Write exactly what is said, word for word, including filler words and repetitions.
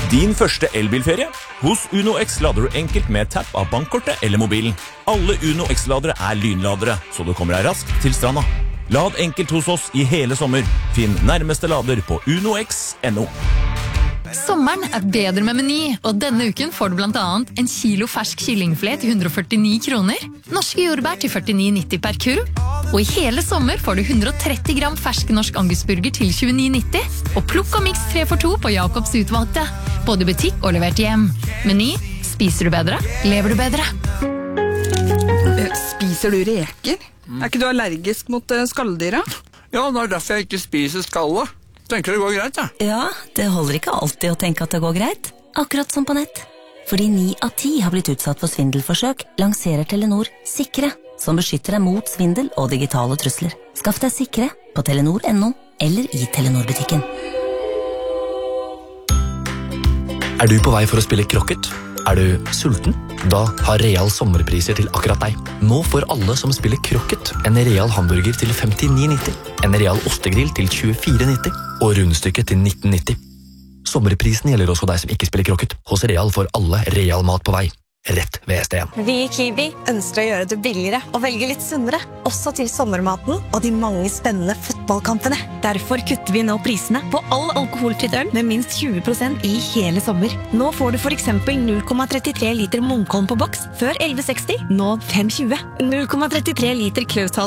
Din første elbilferie? Hos Uno X lader du enkelt med tapp av bankkortet eller mobilen. Alle Uno X-ladere er lynladere, så du kommer deg raskt til stranda. Lad enkelt hos oss i hele sommer. Finn nærmeste lader på uno x punktum no. Sommeren er bedre med Meny, og denne uken får du blant annet en kilo fersk kyllingfilet til hundre og førtini kroner, norske jordbær til førtini nitti per kurv, og i hele sommer får du hundre og tretti gram fersk norsk angusburger til tjueni nitti, og plukk og miks tre for to på Jakobs utvalgte, både i butikk og levert hjem. Meny, spiser du bedre, lever du bedre. Spiser du reker? Er ikke du allergisk mot skalldyra? Ja, det er derfor jeg ikke spiser skallet. Tenker det går greit, ja. Ja, det holder ikke alltid å tenke at det går greit. Akkurat som på nett. Fordi ni av ti har blitt utsatt for svindelforsøk, lanserer Telenor Sikre, som beskytter deg mot svindel og digitale trusler. Skaff deg Sikre på telenor punktum no eller i Telenor-butikken. Er du på vei for å spille krokket? Er du sulten? Da har Real sommerpriser til akkurat deg. Nå får alle som spiller krokket en Real hamburger til femtini nitti, en Real ostegrill til tjuefire nitti og rundstykket til nitten nitti. Sommerprisen gjelder også deg som ikke spiller krokket. Hos Real får alle Real mat på vei. Rett ved S D en. Vi i Kiwi ønsker å gjøre det billigere og velge litt sunnere, også til sommermaten og de mange spennende fotballkampene. Derfor kutter vi nå prisene på all alkoholfritt øl med minst tjue prosent i hele sommer. Nå får du for eksempel null komma trettitre liter Munkholm på boks, før elleve seksti, nå fem tjue. null komma trettitre liter Klausthal